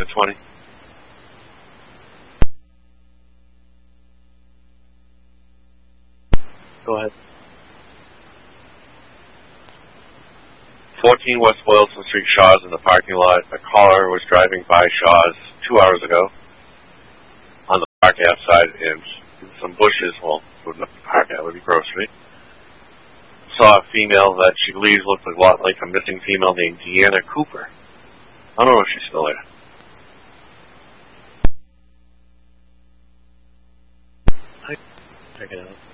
to 20. Go ahead. 14 West Boylston Street, Shaw's in the parking lot. A caller was driving by Shaw's 2 hours ago on the Park Ave side in some bushes. Well, it wouldn't be Park Ave, it would be Grove Street. Saw a female that she believes looked a lot like a missing female named Deanna Cooper. I don't know if she's still there. Check it out.